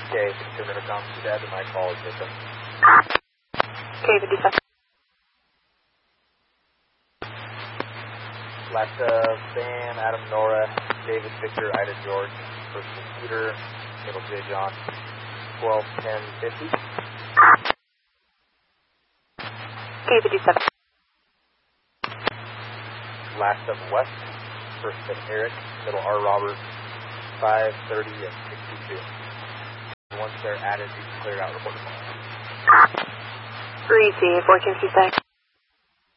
Okay, Consumer Intercom, to add to my call is victim. Okay, 57. Last Sam, Adam, Nora, David, Victor, Ida, George, first Peter, middle J, John, 12, 10, 50. Okay, 57. Last of West, first of Eric, middle R, Robert, 5, 30, and 62. Once they're added, you can clear out report. Receive, 1426.